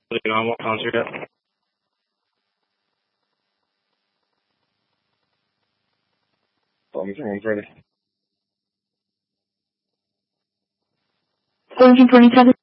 You on what concert yet? I'm ready. 1727.